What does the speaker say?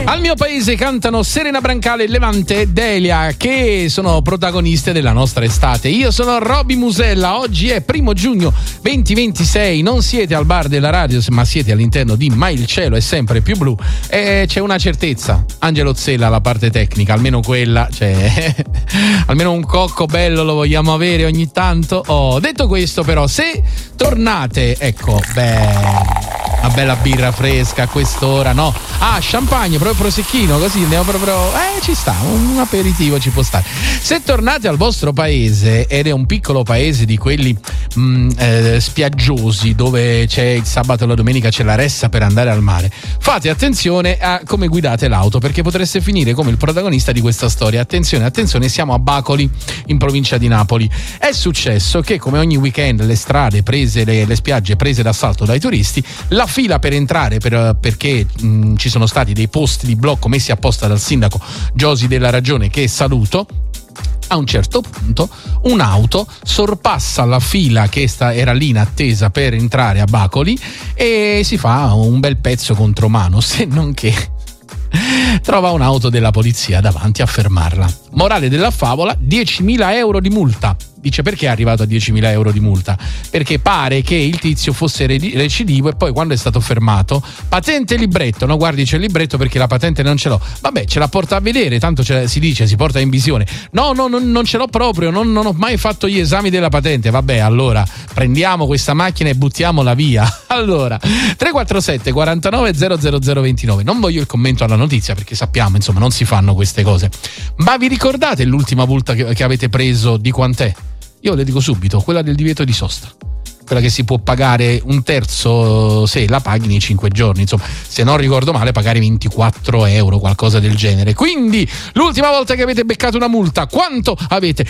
Al mio paese cantano Serena Brancale, Levante e Delia, che sono protagoniste della nostra estate. Io sono Robby Musella, oggi è 1 giugno 2026, non siete al bar della radio ma siete all'interno di Ma il cielo è sempre più blu, e c'è una certezza, Angelo Zella alla parte tecnica, almeno quella, cioè almeno un cocco bello lo vogliamo avere ogni tanto. Detto questo, però, se tornate, ecco, una bella birra fresca a quest'ora, no? Champagne, proprio prosecchino, così andiamo proprio. Ci sta, un aperitivo ci può stare. Se tornate al vostro paese, ed è un piccolo paese di quelli spiaggiosi, dove c'è il sabato e la domenica c'è la ressa per andare al mare, fate attenzione a come guidate l'auto, perché potreste finire come il protagonista di questa storia. Attenzione, siamo a Bacoli, in provincia di Napoli. È successo che, come ogni weekend, le strade prese, le spiagge prese d'assalto dai turisti, la fila per entrare perché ci sono stati dei posti di blocco messi apposta dal sindaco Giosi della Ragione, che saluto. A un certo punto un'auto sorpassa la fila che era lì in attesa per entrare a Bacoli e si fa un bel pezzo contro mano, se non che trova un'auto della polizia davanti a fermarla. Morale della favola: 10.000 euro di multa. Dice, perché è arrivato a 10.000 euro di multa? Perché pare che il tizio fosse recidivo e poi, quando è stato fermato, patente e libretto, no, guardi, c'è il libretto perché la patente non ce l'ho. Vabbè, ce la porta a vedere, tanto si dice, si porta in visione. No, non ce l'ho proprio, non ho mai fatto gli esami della patente. Vabbè, allora prendiamo questa macchina e buttiamola via. Allora, 347 49 00029. Non voglio il commento alla notizia, perché sappiamo, insomma, non si fanno queste cose. Ma vi ricordate l'ultima multa che avete preso di quant'è? Io le dico subito, quella del divieto di sosta, quella che si può pagare un terzo se la paghi nei 5 giorni, insomma, se non ricordo male pagare 24 euro, qualcosa del genere. Quindi l'ultima volta che avete beccato una multa, quanto avete